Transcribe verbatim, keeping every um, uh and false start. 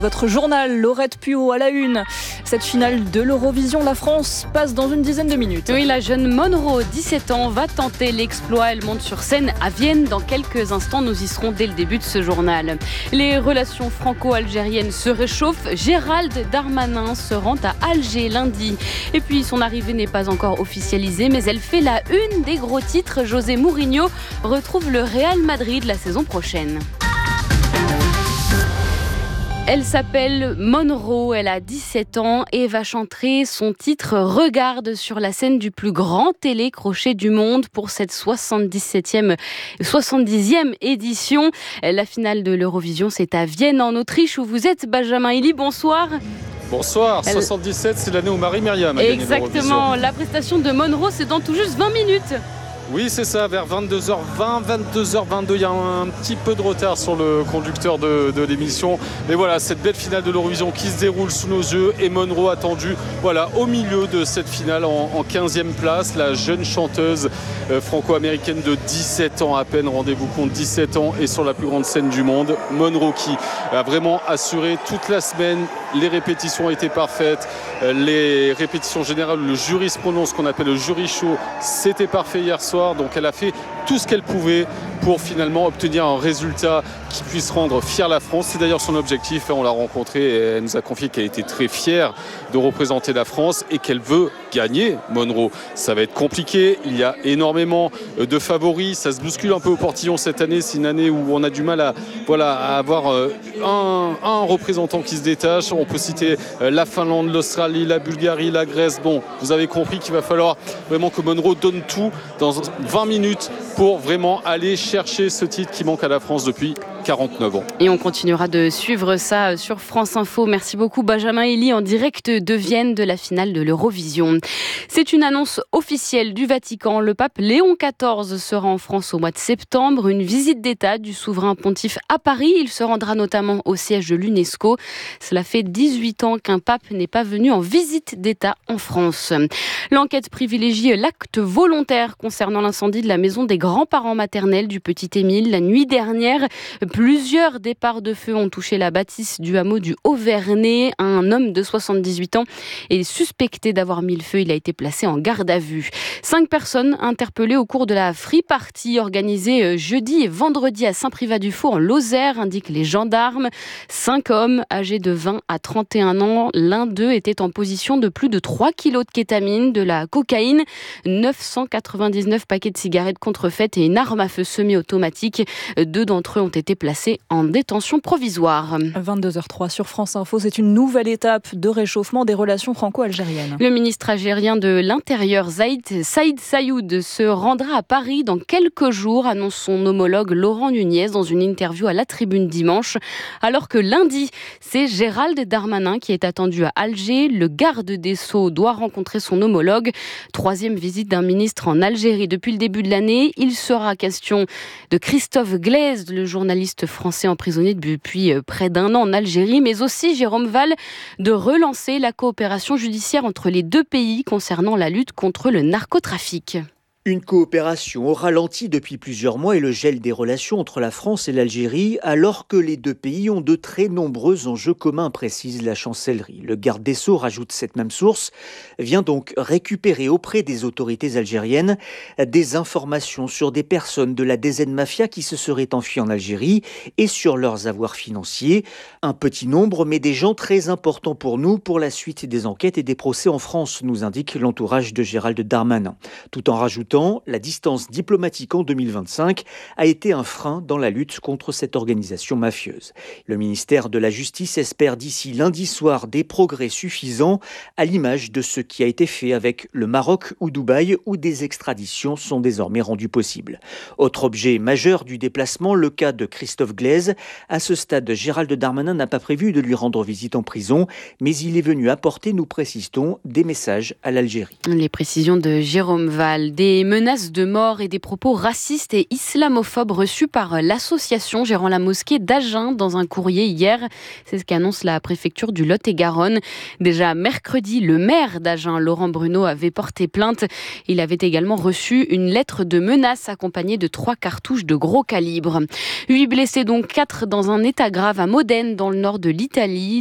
Votre journal, Laurette Puot à la une. Cette finale de l'Eurovision, la France passe dans une dizaine de minutes. Oui, la jeune Monroe, dix-sept ans, va tenter l'exploit. Elle monte sur scène à Vienne. Dans quelques instants, nous y serons dès le début de ce journal. Les relations franco-algériennes se réchauffent. Gérald Darmanin se rend à Alger lundi. Et puis, son arrivée n'est pas encore officialisée, mais elle fait la une des gros titres. José Mourinho retrouve le Real Madrid la saison prochaine. Elle s'appelle Monroe, elle a dix-sept ans et va chanter son titre « Regarde » sur la scène du plus grand télécrochet du monde pour cette soixante-dix-septième, soixante-dixième édition. La finale de l'Eurovision, c'est à Vienne en Autriche où vous êtes, Benjamin Elie. Bonsoir. Bonsoir, Elle... soixante-dix-sept, c'est l'année où Marie-Myriam a gagné l'Eurovision. Exactement, la prestation de Monroe, c'est dans tout juste vingt minutes. Oui, c'est ça, vers vingt-deux heures vingt, vingt-deux heures vingt-deux, il y a un petit peu de retard sur le conducteur de, de l'émission. Mais voilà, cette belle finale de l'Eurovision qui se déroule sous nos yeux et Monroe attendue voilà, au milieu de cette finale en, en quinzième place. La jeune chanteuse euh, franco-américaine de dix-sept ans à peine, rendez-vous compte, dix-sept ans et sur la plus grande scène du monde. Monroe qui a vraiment assuré toute la semaine. Les répétitions étaient parfaites. Euh, les répétitions générales, le jury se prononce, ce qu'on appelle le jury show, c'était parfait hier soir. Donc elle a fait tout ce qu'elle pouvait pour finalement obtenir un résultat qui puisse rendre fière la France. C'est d'ailleurs son objectif. On l'a rencontrée et elle nous a confié qu'elle était très fière de représenter la France et qu'elle veut gagner, Monroe. Ça va être compliqué. Il y a énormément de favoris. Ça se bouscule un peu au portillon cette année. C'est une année où on a du mal à, voilà, à avoir un, un représentant qui se détache. On peut citer la Finlande, l'Australie, la Bulgarie, la Grèce. Bon, vous avez compris qu'il va falloir vraiment que Monroe donne tout dans vingt minutes pour vraiment aller chercher ce titre qui manque à la France depuis quarante-neuf ans. Et on continuera de suivre ça sur France Info. Merci beaucoup Benjamin Elie en direct de Vienne de la finale de l'Eurovision. C'est une annonce officielle du Vatican. Le pape Léon quatorze sera en France au mois de septembre. Une visite d'État du souverain pontife à Paris. Il se rendra notamment au siège de l'UNESCO. Cela fait dix-huit ans qu'un pape n'est pas venu en visite d'État en France. L'enquête privilégie l'acte volontaire concernant l'incendie de la maison des grands-parents maternels du petit Émile. La nuit dernière, plusieurs départs de feu ont touché la bâtisse du hameau du Haut-Vernay. Un homme de soixante-dix-huit ans est suspecté d'avoir mis le feu. Il a été placé en garde à vue. Cinq personnes interpellées au cours de la free party organisée jeudi et vendredi à Saint-Privat-du-Faux en Lozère, indiquent les gendarmes. Cinq hommes âgés de vingt à trente et un ans. L'un d'eux était en position de plus de trois kilos de kétamine, de la cocaïne, neuf cent quatre-vingt-dix-neuf paquets de cigarettes contrefaites et une arme à feu semi-automatique. Deux d'entre eux ont été placés en détention provisoire. vingt-deux heures trois sur France Info, c'est une nouvelle étape de réchauffement des relations franco-algériennes. Le ministre algérien de l'Intérieur, Zaïd, Saïd Saïoud, se rendra à Paris dans quelques jours, annonce son homologue Laurent Nunez dans une interview à La Tribune dimanche. Alors que lundi, c'est Gérald Darmanin qui est attendu à Alger. Le garde des Sceaux doit rencontrer son homologue. Troisième visite d'un ministre en Algérie depuis le début de l'année. Il sera question de Christophe Glaise, le journaliste français emprisonné depuis près d'un an en Algérie, mais aussi, Jérôme Val, de relancer la coopération judiciaire entre les deux pays concernant la lutte contre le narcotrafic. Une coopération au ralenti depuis plusieurs mois et le gel des relations entre la France et l'Algérie, alors que les deux pays ont de très nombreux enjeux communs, précise la chancellerie. Le garde des Sceaux, rajoute cette même source, vient donc récupérer auprès des autorités algériennes des informations sur des personnes de la D Z Mafia qui se seraient enfuies en Algérie et sur leurs avoirs financiers. Un petit nombre, mais des gens très importants pour nous, pour la suite des enquêtes et des procès en France, nous indique l'entourage de Gérald Darmanin. Tout en rajoutant la distance diplomatique en deux mille vingt-cinq a été un frein dans la lutte contre cette organisation mafieuse. Le ministère de la Justice espère d'ici lundi soir des progrès suffisants à l'image de ce qui a été fait avec le Maroc ou Dubaï où des extraditions sont désormais rendues possibles. Autre objet majeur du déplacement, le cas de Christophe Glaise. À ce stade, Gérald Darmanin n'a pas prévu de lui rendre visite en prison, mais il est venu apporter, nous précisons, des messages à l'Algérie. Les précisions de Jérôme Val. Des des menaces de mort et des propos racistes et islamophobes reçus par l'association gérant la mosquée d'Agen dans un courrier hier. C'est ce qu'annonce la préfecture du Lot-et-Garonne. Déjà mercredi, le maire d'Agen, Laurent Bruno, avait porté plainte. Il avait également reçu une lettre de menace accompagnée de trois cartouches de gros calibre. Huit blessés, donc quatre dans un état grave à Modène, dans le nord de l'Italie.